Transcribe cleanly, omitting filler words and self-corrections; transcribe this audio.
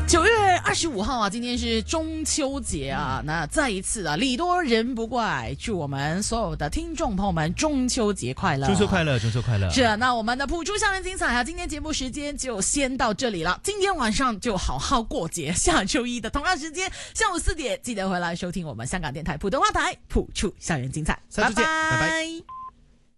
9月25号啊，今天是中秋节啊，那再一次啊，礼多人不怪，祝我们所有的听众朋友们中秋节快乐！ 中秋快乐，中秋快乐！ 是啊，那我们的普出校园精彩啊，今天节目时间就先到这里了。今天晚上就好好过节，下周一的同样时间下午4点，记得回来收听我们香港电台普通话台普出校园精彩。 下周见， 拜拜。 拜拜。